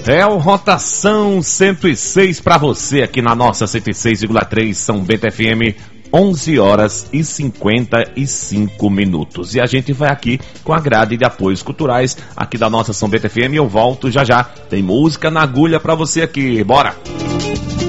É o Rotação 106 para você aqui na nossa 106,3 São Bento FM, 11 horas e 55 minutos. E a gente vai aqui com a grade de apoios culturais aqui da nossa São Bento FM. Eu volto já já. Tem música na agulha para você aqui. Bora!